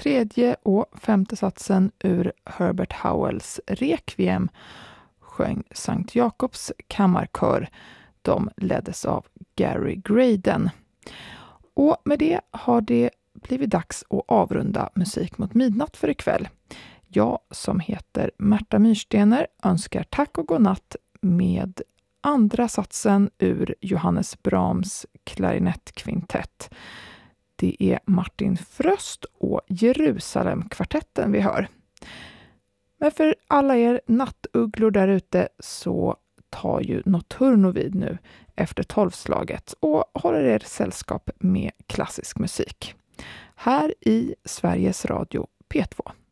tredje och femte satsen ur Herbert Howells Requiem sjöng Sankt Jakobs kammarkör. De leddes av Gary Graydon. Och med det har det blivit dags att avrunda Musik mot midnatt för ikväll. Jag som heter Märta Myrstener önskar tack och godnatt med andra satsen ur Johannes Brahms klarinettkvintett. Det är Martin Fröst och Jerusalemkvartetten vi hör. Men för alla er nattugglor där ute så tar ju Notturno vid nu efter 12-slaget och håller er sällskap med klassisk musik. Här i Sveriges Radio P2.